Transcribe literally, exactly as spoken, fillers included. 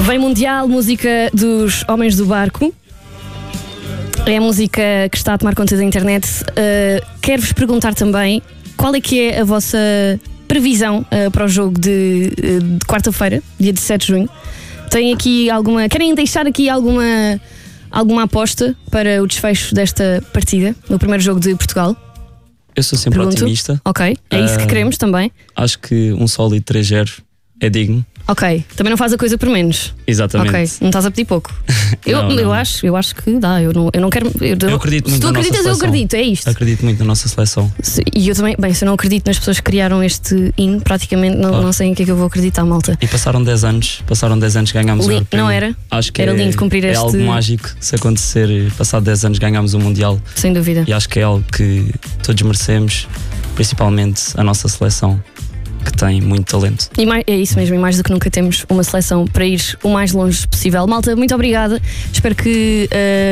Vem Mundial, música dos Homens do Barco. É a música que está a tomar conta da internet. Uh, Quero-vos perguntar também qual é que é a vossa previsão uh, para o jogo de, de quarta-feira, dia dezessete de junho. Tem aqui alguma. Querem deixar aqui alguma, alguma aposta para o desfecho desta partida, no primeiro jogo de Portugal? Eu sou sempre Pergunto. otimista. Ok, é isso que Uh, queremos também. Acho que um sólido três zero é digno. Ok, também não faz a coisa por menos. Exatamente. Ok, não estás a pedir pouco. Eu, Não, eu, não. Acho, eu acho que dá. Eu não, eu não quero. Eu, Eu acredito se muito tu na nossa acreditas, eu seleção. acredito, é isto. Acredito muito na nossa seleção. Se- E eu também, bem, se eu não acredito nas pessoas que criaram este hino, praticamente não, Claro. não sei em que é que eu vou acreditar, malta. E passaram dez anos, passaram dez anos, ganhámos o Li- Europeu. não era? Acho que Era é, lindo cumprir é este- algo mágico se acontecer, passado dez anos ganhámos o Mundial. Sem dúvida. E acho que é algo que todos merecemos, principalmente a nossa seleção, que tem muito talento. E mais, é isso mesmo, e mais do que nunca temos uma seleção para ir o mais longe possível. Malta, muito obrigada. Espero que. uh,